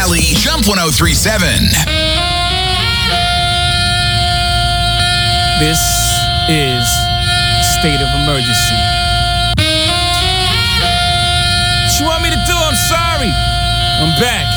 Valley, Jump 1037. This is state of emergency. What you want me to do? I'm sorry. I'm back.